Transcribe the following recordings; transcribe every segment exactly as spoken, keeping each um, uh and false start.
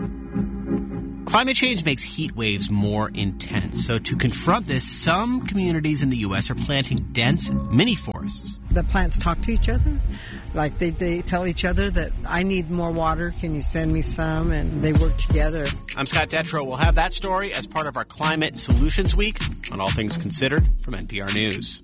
Climate change makes heat waves more intense. So to confront this, some communities in the U S are planting dense mini forests. The plants talk to each other. Like they, they tell each other that I need more water. Can you send me some? And they work together. I'm Scott Detrow. We'll have that story as part of our Climate Solutions Week on All Things Considered from N P R News.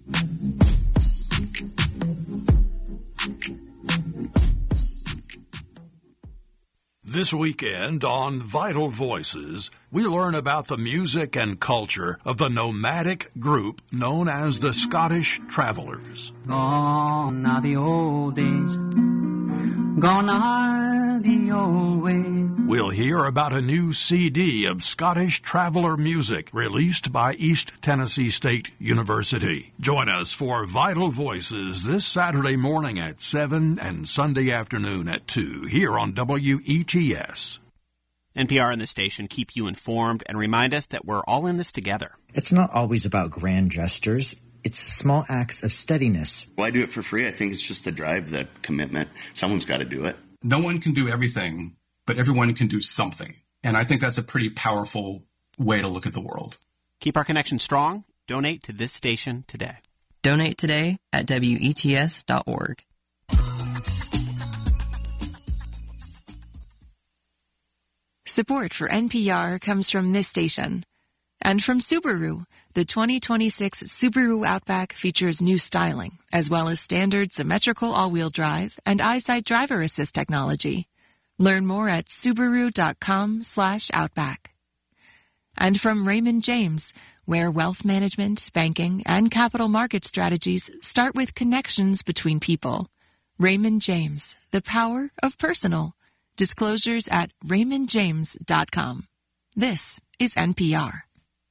This weekend on Vital Voices, we learn about the music and culture of the nomadic group known as the Scottish Travellers. Gone are the old days, gone are the old ways. We'll hear about a new C D of Scottish Traveller music released by East Tennessee State University. Join us for Vital Voices this Saturday morning at seven and Sunday afternoon at two here on W E T S. N P R and the station keep you informed and remind us that we're all in this together. It's not always about grand gestures. It's small acts of steadiness. Well, I do it for free. I think it's just the drive, the commitment. Someone's got to do it. No one can do everything, but everyone can do something. And I think that's a pretty powerful way to look at the world. Keep our connection strong. Donate to this station today. Donate today at W E T S dot org. Support for N P R comes from this station. And from Subaru, the twenty twenty-six Subaru Outback features new styling, as well as standard symmetrical all-wheel drive and EyeSight driver assist technology. Learn more at Subaru.com slash Outback. And from Raymond James, where wealth management, banking, and capital market strategies start with connections between people. Raymond James, the power of personal. Disclosures at raymond james dot com. This is N P R.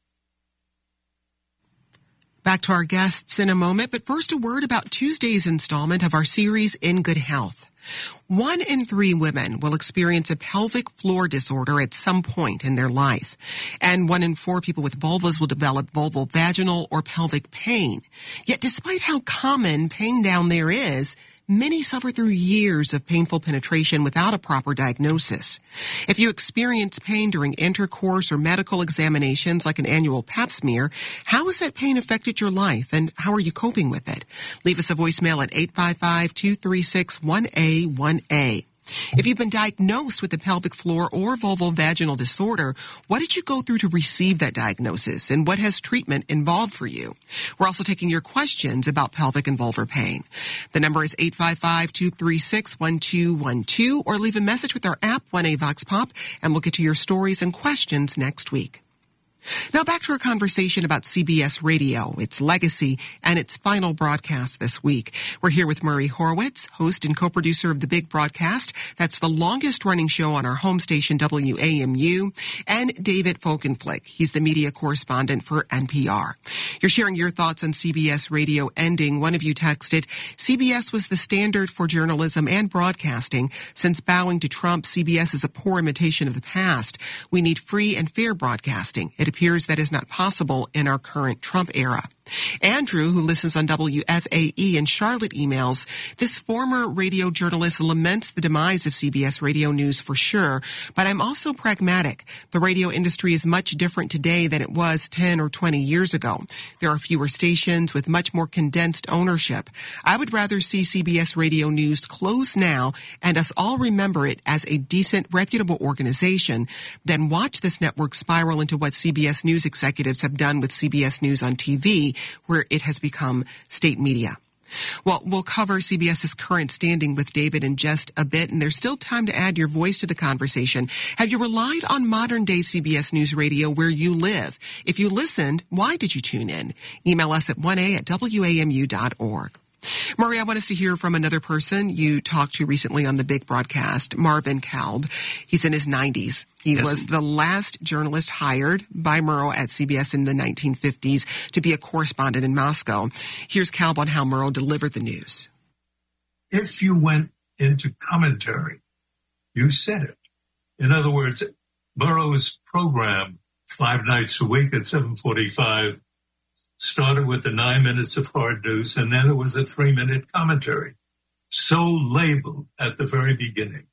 Back to our guests in a moment, but first a word about Tuesday's installment of our series In Good Health. One in three women will experience a pelvic floor disorder at some point in their life, and one in four people with vulvas will develop vulvovaginal or pelvic pain. Yet despite how common pain down there is, many suffer through years of painful penetration without a proper diagnosis. If you experience pain during intercourse or medical examinations like an annual pap smear, how has that pain affected your life and how are you coping with it? Leave us a voicemail at eight five five, two three six, one A one A. If you've been diagnosed with a pelvic floor or vulvovaginal disorder, what did you go through to receive that diagnosis, and what has treatment involved for you? We're also taking your questions about pelvic and vulvar pain. The number is eight five five, two three six, one two one two, or leave a message with our app, one A Vox Pop, and we'll get to your stories and questions next week. Now back to our conversation about C B S Radio, its legacy, and its final broadcast this week. We're here with Murray Horowitz, host and co-producer of The Big Broadcast. That's the longest-running show on our home station, W A M U, and David Folkenflik. He's the media correspondent for N P R. You're sharing your thoughts on C B S Radio ending. One of you texted, C B S was the standard for journalism and broadcasting. Since bowing to Trump, C B S is a poor imitation of the past. We need free and fair broadcasting. It appears that is not possible in our current Trump era. Andrew, who listens on W F A E in Charlotte, emails, this former radio journalist laments the demise of C B S Radio News for sure, but I'm also pragmatic. The radio industry is much different today than it was ten or twenty years ago. There are fewer stations with much more condensed ownership. I would rather see C B S Radio News close now and us all remember it as a decent, reputable organization than watch this network spiral into what C B S News executives have done with C B S News on T V, where it has become state media. Well, we'll cover CBS's current standing with David in just a bit, and there's still time to add your voice to the conversation. Have you relied on modern-day C B S News Radio where you live? If you listened, why did you tune in? Email us at one A at W A M U dot org. Murray, I want us to hear from another person you talked to recently on The Big Broadcast, Marvin Kalb. He's in his nineties. He yes. was the last journalist hired by Murrow at C B S in the nineteen fifties to be a correspondent in Moscow. Here's Kalb on how Murrow delivered the news. If you went into commentary, you said it. In other words, Murrow's program, five nights a week at seven forty-five, started with the nine minutes of hard news, and then there was a three-minute commentary, so labeled at the very beginning.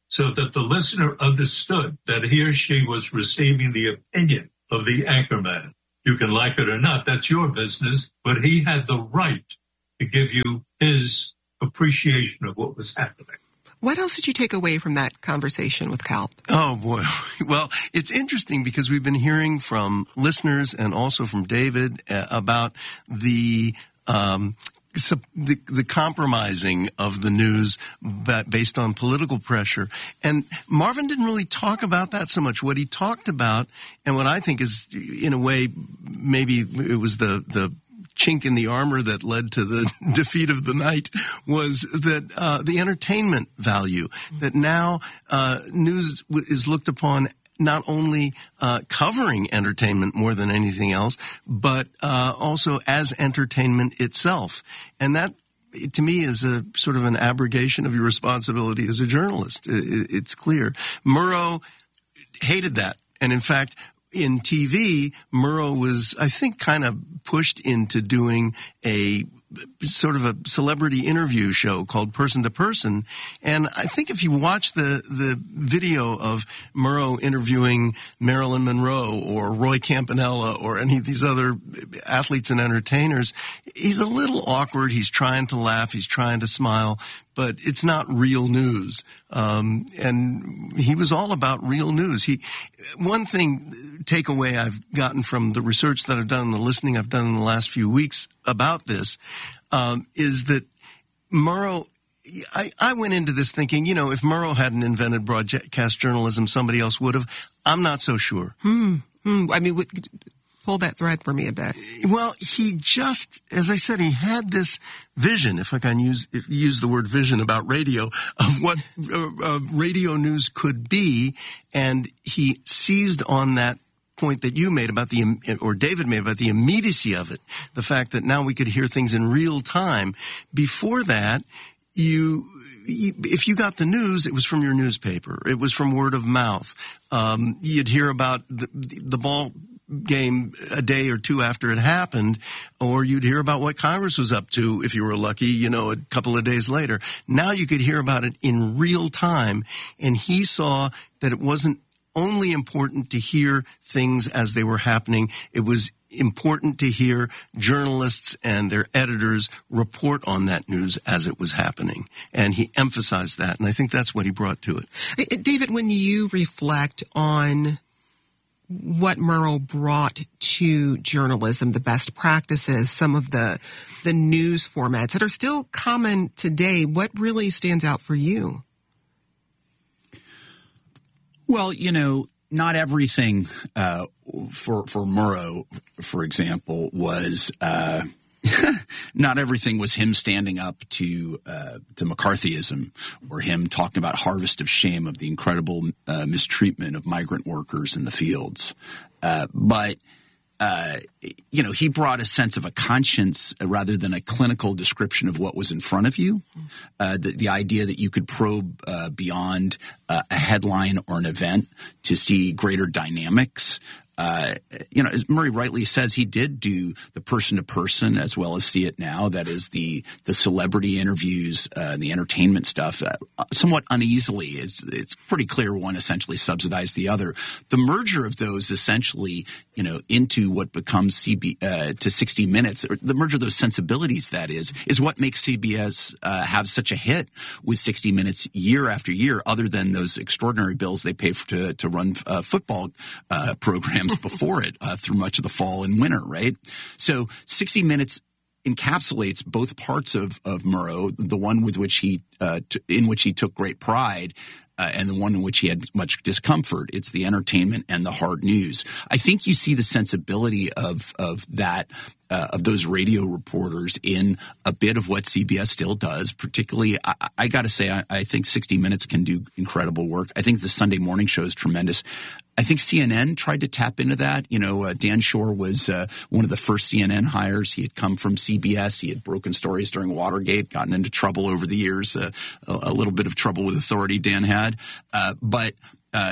so that the listener understood that he or she was receiving the opinion of the anchorman. You can like it or not, that's your business, but he had the right to give you his appreciation of what was happening. What else did you take away from that conversation with Cal? Oh, boy. Well, it's interesting because we've been hearing from listeners and also from David uh, about the um So the, the compromising of the news that based on political pressure. And Marvin didn't really talk about that so much. What he talked about, and what I think is, in a way, maybe it was the, the chink in the armor that led to the defeat of the night, was that uh, the entertainment value, that now uh, news is looked upon not only uh, covering entertainment more than anything else, but uh, also as entertainment itself. And that, to me, is a sort of an abrogation of your responsibility as a journalist. It, it's clear. Murrow hated that. And in fact, in T V, Murrow was, I think, kind of pushed into doing a sort of a celebrity interview show called Person to Person. And I think if you watch the, the video of Murrow interviewing Marilyn Monroe or Roy Campanella or any of these other athletes and entertainers, he's a little awkward. He's trying to laugh. He's trying to smile, but it's not real news. Um, and he was all about real news. He, one thing, takeaway I've gotten from the research that I've done and the listening I've done in the last few weeks about this, um, is that Murrow, I, I went into this thinking, you know, if Murrow hadn't invented broadcast journalism, somebody else would have. I'm not so sure. Hmm. hmm. I mean, pull that thread for me a bit. Well, he just, as I said, he had this vision, if I can use if use the word vision about radio, of what uh, uh, radio news could be, and he seized on that point that you made about the, or David made about the immediacy of it, the fact that now we could hear things in real time. Before that, you, if you got the news, it was from your newspaper. It was from word of mouth. Um, you'd hear about the, the ball game a day or two after it happened, or you'd hear about what Congress was up to, if you were lucky, you know, a couple of days later. Now you could hear about it in real time, and he saw that it wasn't only important to hear things as they were happening. It was important to hear journalists and their editors report on that news as it was happening. And he emphasized that, and I think that's what he brought to it. David, when you reflect on what Murrow brought to journalism, the best practices, some of the the news formats that are still common today, what really stands out for you? Well, you know, not everything uh, for for Murrow, for example, was uh, not everything was him standing up to uh, to McCarthyism or him talking about harvest of shame of the incredible uh, mistreatment of migrant workers in the fields, uh, but. Uh, you know, he brought a sense of a conscience uh, rather than a clinical description of what was in front of you. Uh, the, the idea that you could probe uh, beyond uh, a headline or an event to see greater dynamics. Uh, you know, as Murray rightly says, he did do the person-to-person as well as See It Now. That is the the celebrity interviews, uh, the entertainment stuff, uh, somewhat uneasily. It's, it's pretty clear one essentially subsidized the other. The merger of those essentially, you know, into what becomes C B uh, to sixty minutes, or the merger of those sensibilities, that is, is what makes C B S uh, have such a hit with sixty minutes year after year, other than those extraordinary bills they pay for, to, to run uh, football uh, programs before it uh, through much of the fall and winter, right? So sixty minutes encapsulates both parts of, of Murrow, the one with which he uh, t- in which he took great pride, uh, and the one in which he had much discomfort. It's the entertainment and the hard news. I think you see the sensibility of of that uh, of those radio reporters in a bit of what C B S still does. Particularly, I, I got to say, I, I think sixty minutes can do incredible work. I think the Sunday morning show is tremendous. I think C N N tried to tap into that. You know, uh, Dan Shore was uh, one of the first C N N hires. He had come from C B S. He had broken stories during Watergate, gotten into trouble over the years, uh, a, a little bit of trouble with authority Dan had. Uh, but uh,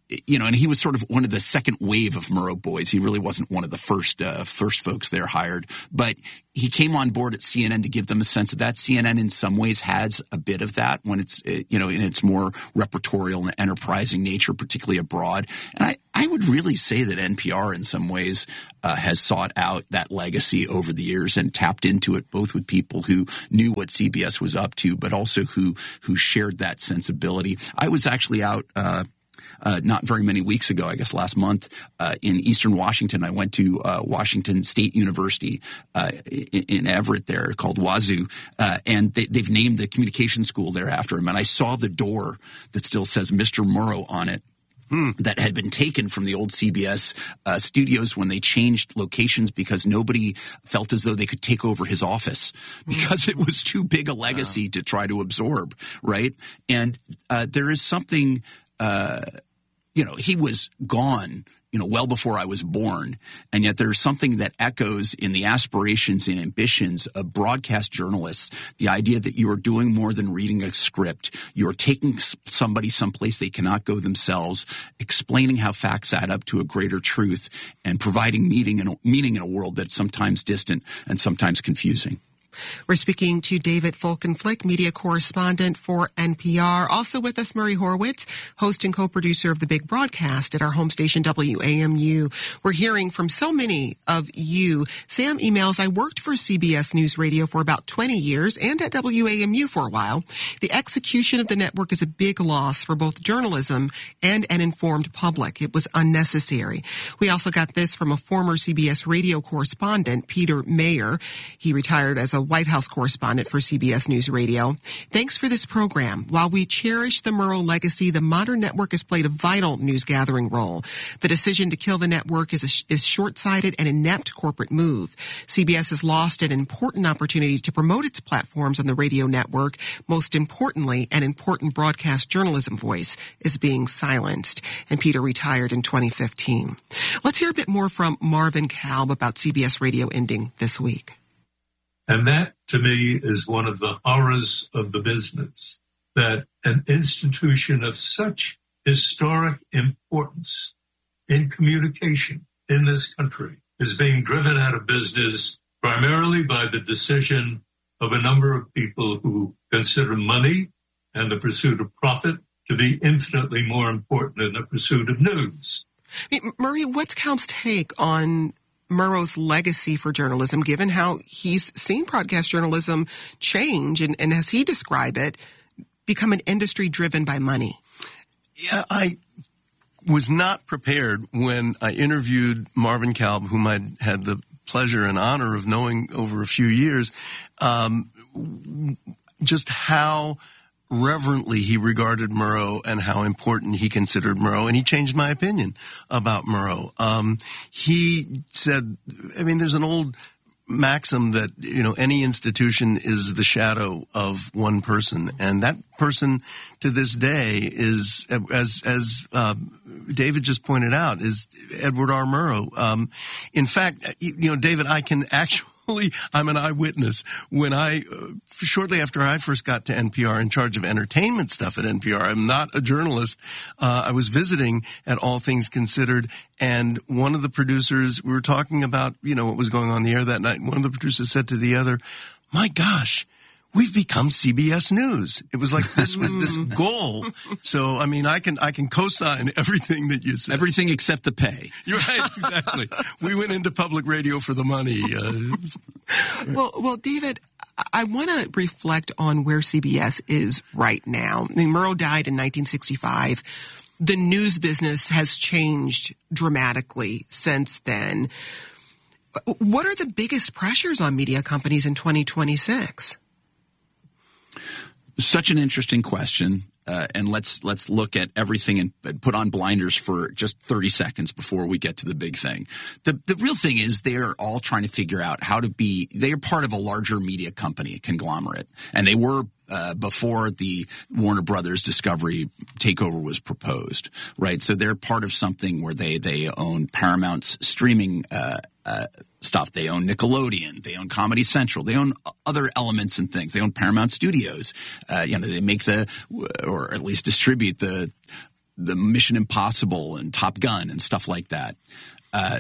you know, and he was sort of one of the second wave of Murrow boys. He really wasn't one of the first uh, first folks there hired, but he came on board at C N N to give them a sense of that. C N N in some ways has a bit of that when it's, you know, in its more repertorial and enterprising nature, particularly abroad. And I, I would really say that N P R in some ways uh, has sought out that legacy over the years and tapped into it, both with people who knew what C B S was up to, but also who who shared that sensibility. I was actually out uh Uh, not very many weeks ago, I guess last month, uh, in Eastern Washington. I went to uh, Washington State University uh, in, in Everett there called Wazoo, uh, and they, they've named the communication school there after him. And I saw the door that still says Mister Murrow on it. Hmm. That had been taken from the old C B S uh, studios when they changed locations because nobody felt as though they could take over his office because it was too big a legacy wow. to try to absorb, right? And uh, there is something... Uh, you know, he was gone, you know, well before I was born. And yet there's something that echoes in the aspirations and ambitions of broadcast journalists. The idea that you are doing more than reading a script. You're taking somebody someplace they cannot go themselves, explaining how facts add up to a greater truth, and providing meaning in a, meaning in a world that's sometimes distant and sometimes confusing. We're speaking to David Folkenflik, media correspondent for N P R. Also with us, Murray Horwitz, host and co-producer of The Big Broadcast at our home station, W A M U. We're hearing from so many of you. Sam emails, I worked for C B S News Radio for about twenty years and at W A M U for a while. The execution of the network is a big loss for both journalism and an informed public. It was unnecessary. We also got this from a former C B S radio correspondent, Peter Mayer. He retired as a White House correspondent for C B S News Radio. Thanks for this program. While we cherish the Murrow legacy, the modern network has played a vital news gathering role. The decision to kill the network is a, is short-sighted and inept corporate move. C B S has lost an important opportunity to promote its platforms on the radio network. Most importantly, an important broadcast journalism voice is being silenced. And Peter retired in twenty fifteen. Let's hear a bit more from Marvin Kalb about C B S Radio ending this week. And that, to me, is one of the horrors of the business, that an institution of such historic importance in communication in this country is being driven out of business primarily by the decision of a number of people who consider money and the pursuit of profit to be infinitely more important than the pursuit of news. Murray, what's Kalb's take on Murrow's legacy for journalism, given how he's seen broadcast journalism change and, and as he described it, become an industry driven by money? Yeah, I was not prepared when I interviewed Marvin Kalb, whom I had the pleasure and honor of knowing over a few years, um, just how reverently he regarded Murrow and how important he considered Murrow, and he changed my opinion about Murrow. Um, he said, I mean, there's an old maxim that, you know, any institution is the shadow of one person, and that person to this day is, as as uh, David just pointed out, is Edward R. Murrow. Um, in fact, you know, David, I can actually I'm an eyewitness. When I, uh, shortly after I first got to N P R in charge of entertainment stuff at N P R, I'm not a journalist. Uh, I was visiting at All Things Considered, and one of the producers, we were talking about, you know, what was going on the air that night. One of the producers said to the other, my gosh, we've become C B S News. It was like this was this goal. So, I mean, I can I can co-sign everything that you said. Everything except the pay. You're right, exactly. We went into public radio for the money. Uh, well, well, David, I want to reflect on where C B S is right now. I mean, Murrow died in nineteen sixty-five. The news business has changed dramatically since then. What are the biggest pressures on media companies in twenty twenty-six? Such an interesting question, uh, and let's let's look at everything and, and put on blinders for just thirty seconds before we get to the big thing. The the real thing is they are all trying to figure out how to be. They are part of a larger media company conglomerate, and they were uh, before the Warner Brothers Discovery takeover was proposed, right? So they're part of something where they they own Paramount's streaming Uh, uh, stuff. They own Nickelodeon. They own Comedy Central. They own other elements and things. They own Paramount Studios. Uh, you know, they make the, or at least distribute the the Mission Impossible and Top Gun and stuff like that. Uh,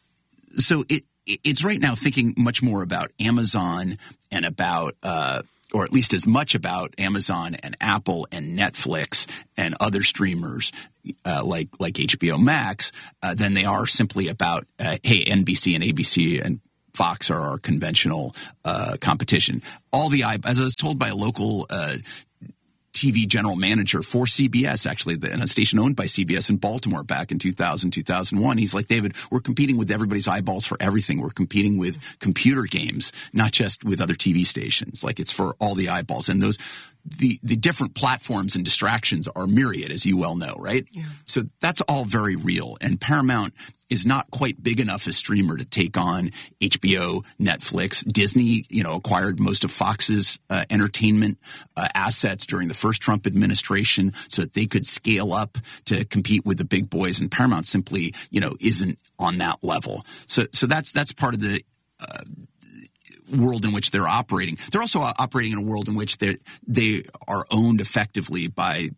so it it's right now thinking much more about Amazon and about uh, or at least as much about Amazon and Apple and Netflix and other streamers uh, like like H B O Max uh, than they are simply about uh, hey, N B C and A B C and Fox are our conventional uh, competition. All the as I was told by a local uh, T V general manager for C B S, actually, in a station owned by C B S in Baltimore back in two thousand, two thousand one. He's like, David, we're competing with everybody's eyeballs for everything. We're competing with computer games, not just with other T V stations. Like, it's for all the eyeballs. And those the the different platforms and distractions are myriad, as you well know, right? Yeah. So that's all very real. And Paramount is not quite big enough a streamer to take on H B O, Netflix. Disney, you know, acquired most of Fox's uh, entertainment uh, assets during the first Trump administration so that they could scale up to compete with the big boys. And Paramount simply, you know, isn't on that level. So, so that's that's part of the uh, world in which they're operating. They're also operating in a world in which they they are owned effectively by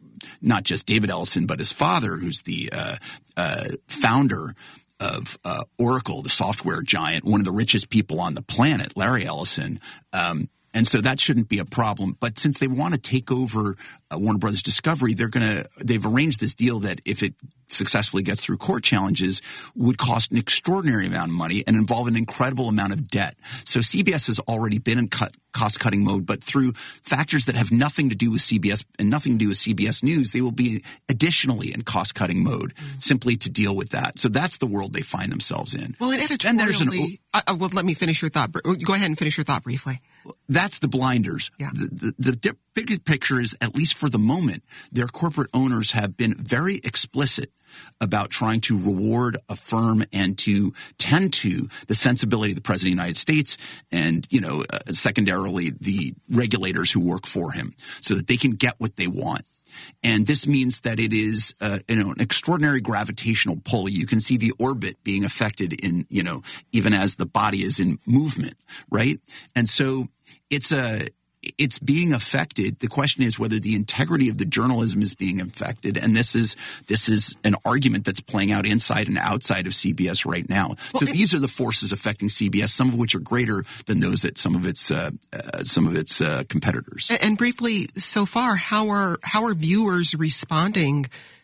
not just David Ellison, but his father, who's the uh, uh, founder of uh, Oracle, the software giant, one of the richest people on the planet, Larry Ellison. Um, and so that shouldn't be a problem. But since they want to take over uh, Warner Brothers Discovery, they're going to they've arranged this deal that if it successfully gets through court challenges would cost an extraordinary amount of money and involve an incredible amount of debt. So C B S has already been in cut, cost-cutting mode, but through factors that have nothing to do with C B S and nothing to do with C B S News, they will be additionally in cost-cutting mode mm. simply to deal with that. So that's the world they find themselves in. Well, and editorially, an, uh, well, let me finish your thought. Go ahead and finish your thought briefly. That's the blinders. Yeah. The, the, the big picture is, at least for the moment, their corporate owners have been very explicit about trying to reward, affirm, and to tend to the sensibility of the President of the United States and, you know, uh, secondarily, the regulators who work for him so that they can get what they want. And this means that it is, uh, you know, an extraordinary gravitational pull. You can see the orbit being affected in, you know, even as the body is in movement, right? And so it's a, it's being affected. The question is whether the integrity of the journalism is being affected. And this is, this is an argument that's playing out inside and outside of C B S right now. Well, so it, these are the forces affecting C B S, some of which are greater than those at some of its, uh, uh, some of its, uh, competitors. And, and briefly, so far, how are, how are viewers responding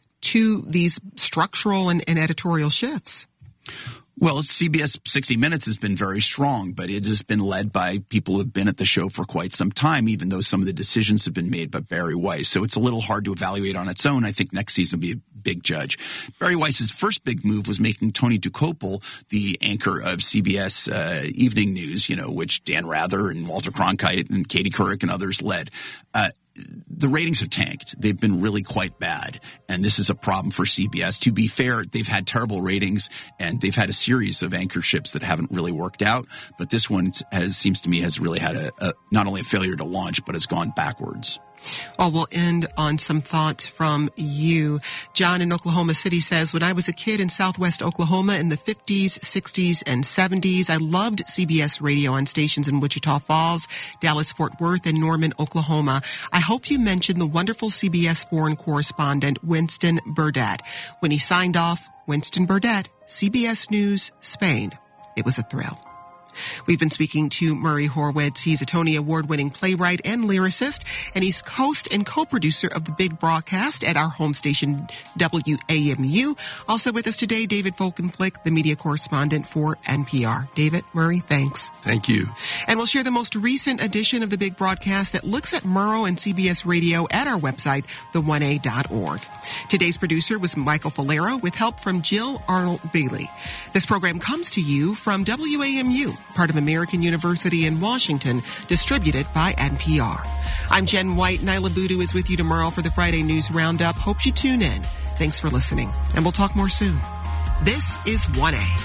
to these structural and, and editorial shifts? Well, C B S sixty minutes has been very strong, but it has been led by people who have been at the show for quite some time, even though some of the decisions have been made by Barry Weiss. So it's a little hard to evaluate on its own. I think next season will be a big judge. Barry Weiss's first big move was making Tony Dokoupil the anchor of C B S uh, Evening News, you know, which Dan Rather and Walter Cronkite and Katie Couric and others led. Uh, The ratings have tanked. They've been really quite bad. And this is a problem for C B S. To be fair, they've had terrible ratings and they've had a series of anchorships that haven't really worked out. But this one has, seems to me, has really had a, a not only a failure to launch, but has gone backwards. Well, we'll end on some thoughts from you. John in Oklahoma City says, when I was a kid in Southwest Oklahoma in the fifties, sixties, and seventies, I loved C B S radio on stations in Wichita Falls, Dallas, Fort Worth, and Norman, Oklahoma. I hope you mentioned the wonderful C B S foreign correspondent, Winston Burdett. When he signed off, Winston Burdett, C B S News, Spain. It was a thrill. We've been speaking to Murray Horwitz. He's a Tony Award-winning playwright and lyricist, and he's host and co-producer of The Big Broadcast at our home station, W A M U. Also with us today, David Folkenflik, the media correspondent for N P R. David, Murray, thanks. Thank you. And we'll share the most recent edition of The Big Broadcast that looks at Murrow and C B S Radio at our website, the one a dot org. Today's producer was Michael Falero with help from Jill Arnold-Bailey. This program comes to you from W A M U, part of American University in Washington, distributed by N P R. I'm Jen White. Nyla Boodoo is with you tomorrow for the Friday News Roundup. Hope you tune in. Thanks for listening, and we'll talk more soon. This is one A.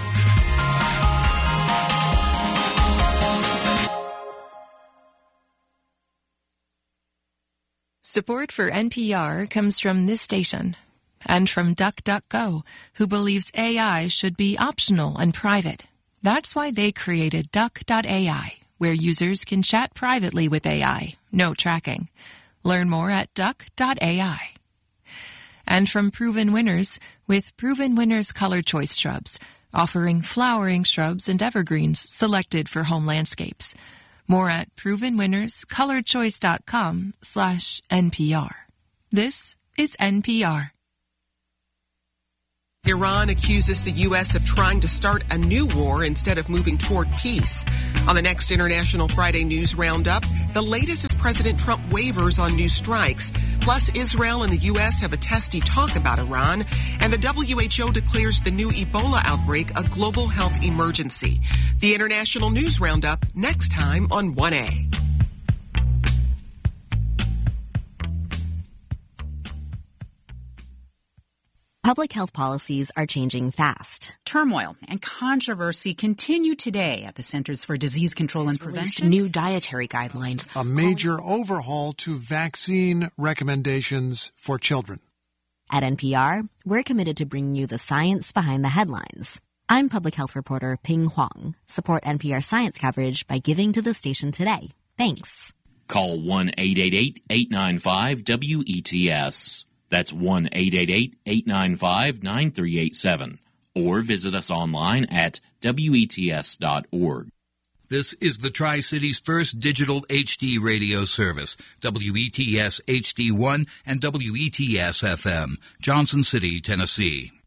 Support for N P R comes from this station and from DuckDuckGo, who believes A I should be optional and private. That's why they created Duck dot A I, where users can chat privately with A I, no tracking. Learn more at Duck dot A I. And from Proven Winners with Proven Winners Color Choice Shrubs, offering flowering shrubs and evergreens selected for home landscapes. More at provenwinnerscolorchoice.com slash NPR. This is N P R. Iran accuses the U S of trying to start a new war instead of moving toward peace. On the next International Friday News Roundup, the latest is President Trump waivers on new strikes. Plus, Israel and the U S have a testy talk about Iran, and the W H O declares the new Ebola outbreak a global health emergency. The International News Roundup next time on one A. Public health policies are changing fast. Turmoil and controversy continue today at the Centers for Disease Control and Prevention. New dietary guidelines. A major overhaul to vaccine recommendations for children. At N P R, we're committed to bringing you the science behind the headlines. I'm public health reporter Ping Huang. Support N P R science coverage by giving to the station today. Thanks. Call one eight eight eight, eight nine five, W E T S. That's one eight eight eight, eight nine five, nine three eight seven. Or visit us online at W E T S dot org. This is the Tri-Cities' first digital H D radio service, W E T S H D one and W E T S F M, Johnson City, Tennessee.